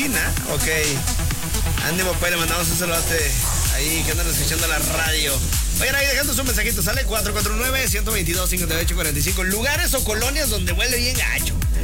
oficina. Ok. Ánimo, pues, le mandamos un saludote ahí que andan escuchando la radio. Vayan ahí dejando su mensajito, sale 449-122-5845. Lugares o colonias donde huele bien gacho.